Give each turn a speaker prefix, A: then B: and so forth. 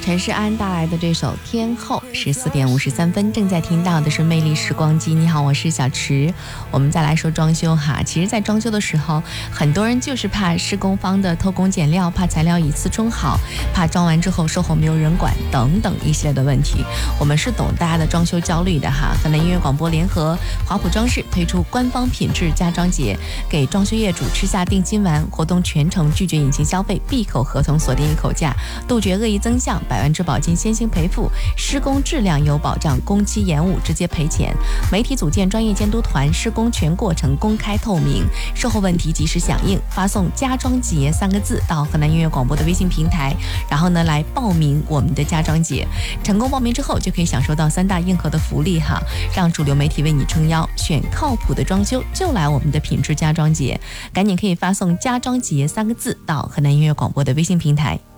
A: 陈世安带来的这首《天后》，14点53分，正在听到的是魅力时光机。你好，我是小池。我们再来说装修哈，其实在装修的时候，很多人就是怕施工方的偷工减料，怕材料以次充好，怕装完之后售后没有人管等等一系列的问题。我们是懂大家的装修焦虑的哈。河南音乐广播联合华普装饰推出官方品质家装节，给装修业主吃下定心丸，活动全程拒绝隐形消费，闭口合同锁定一口价，杜绝恶意增项，100万质保金先行赔付，施工质量有保障，工期延误直接赔钱。媒体组建专业监督团，施工全过程公开透明，售后问题及时响应。发送家装节3个字到河南音乐广播的微信平台，然后呢来报名我们的家装节。成功报名之后就可以享受到3大硬核的福利哈，让主流媒体为你撑腰，选靠谱的装修就来我们的品质家装节。赶紧可以发送家装节3个字到河南音乐广播的微信平台。